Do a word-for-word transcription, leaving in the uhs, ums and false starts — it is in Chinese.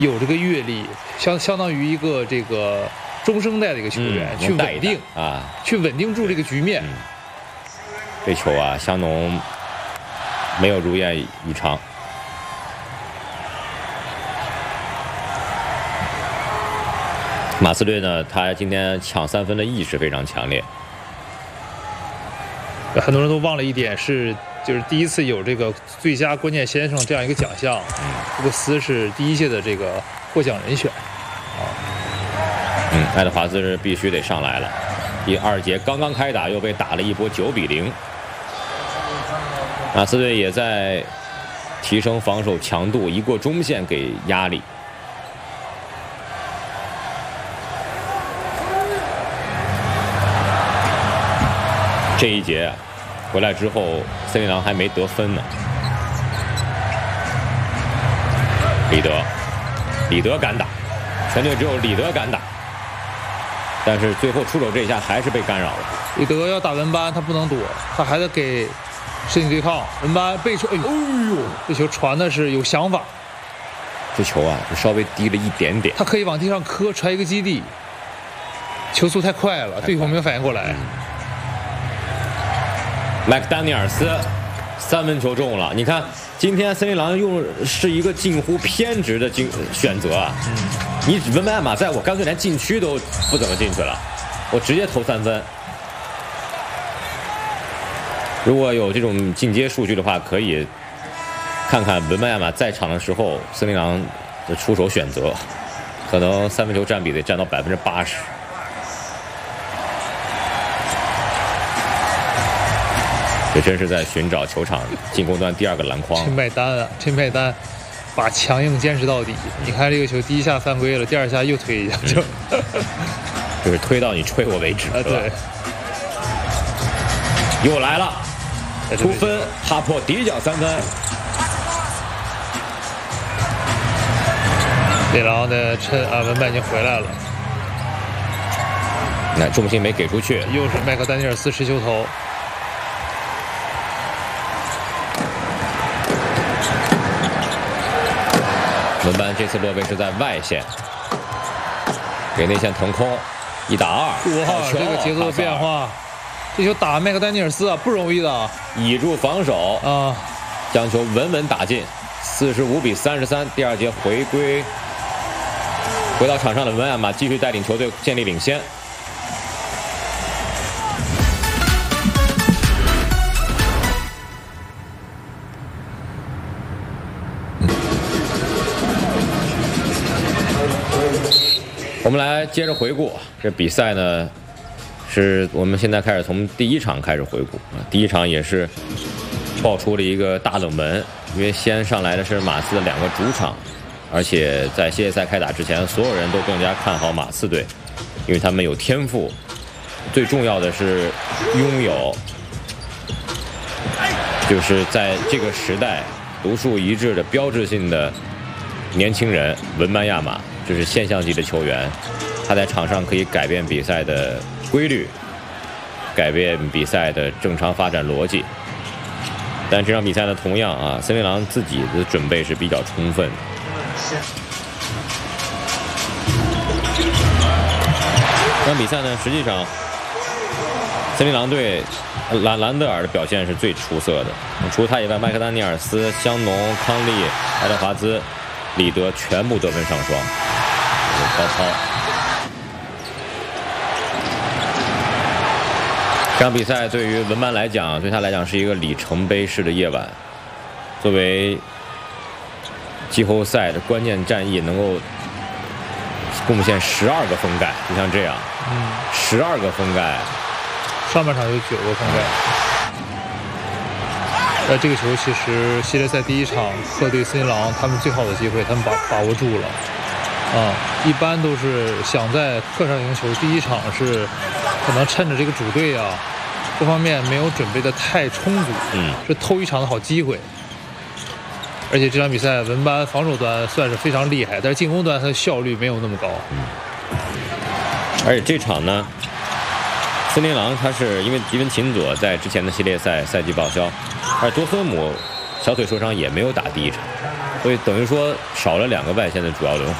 有这个阅历，相相当于一个这个中生代的一个球员， 嗯、 去稳定啊， 去稳定住这个局面。 嗯、这球啊，香农没有如愿以偿。马刺队呢，他今天抢三分的意识非常强烈。 很多人都忘了一点是，就是第一次有这个最佳关键先生这样一个奖项，嗯，布鲁斯是第一届的这个获奖人选，啊， 嗯，爱德华兹是必须得上来了。第二节刚刚开打，又被打了一波九比零。马刺队也在提升防守强度，一过中线给压力。这一节回来之后，森林狼还没得分呢。李德，李德敢打，全队只有李德敢打，但是最后出手这一下还是被干扰了。 李德要打文班，他不能躲，他还得给身体对抗。文班背球，哎呦，哎呦，这球传的是有想法。 这球啊，就稍微低了一点点。 他可以往地上磕，传一个基地。球速太快了，对方没有反应过来。嗯， 麦克丹尼尔斯三分球中了，你看今天森林狼用是一个近乎偏执的进选择啊！嗯，你文班亚马在我干脆连禁区都不怎么进去了，我直接投三分。如果有这种进阶数据的话，可以看看文班亚马在场的时候，森林狼的出手选择，可能三分球占比得占到百分之八十。这真是在寻找球场进攻端第二个篮筐。 陈麦丹啊，陈麦丹把强硬坚持到底。你看这个球，第一下犯规了，第二下又推一下，就就是推到你吹我为止。 啊，对。 又来了，出分，哈珀底角三分。 对，然后呢，趁啊文班已经回来了， 那重心没给出去， 又是麦克丹尼尔斯持球投。 文班这次落位是在外线，给内线腾空，一打二， 哇，这个节奏的变化，这球打麦克丹尼尔斯啊，不容易的， 倚住防守啊， 将球稳稳打进，四十五比三十三。第二节回归，回到场上的文班亚马继续带领球队建立领先。我们来接着回顾这比赛呢，是我们现在开始从第一场开始回顾啊。第一场也是爆出了一个大冷门，因为先上来的是马刺的两个主场，而且在系列赛开打之前，所有人都更加看好马刺队，因为他们有天赋，最重要的是拥有就是在这个时代独树一帜的标志性的年轻人文班亚马。这是现象级的球员，他在场上可以改变比赛的规律，改变比赛的正常发展逻辑。但这场比赛呢，同样啊，森林狼自己的准备是比较充分的。这场比赛呢，实际上森林狼队兰兰德尔的表现是最出色的，除他以外，麦克丹尼尔斯、香农、康利、爱德华兹、里德全部得分上双。高超。这场比赛对于文班来讲，对他来讲是一个里程碑式的夜晚。作为季后赛的关键战役，能够贡献十二个封盖，就像这样，嗯，十二个封盖。 上半场有九个封盖。呃，这个球其实系列赛第一场客对森林狼，他们最好的机会，他们把把握住了。啊，一般都是想在客场赢球。第一场是可能趁着这个主队啊各方面没有准备的太充足， 嗯， 是偷一场的好机会。而且这场比赛文班防守端算是非常厉害，但是进攻端他的效率没有那么高。 嗯，而且这场呢，森林狼他是因为迪文琴佐在之前的系列赛赛季报销，而多芬姆小腿受伤也没有打第一场， 所以等于说少了两个外线的主要轮换。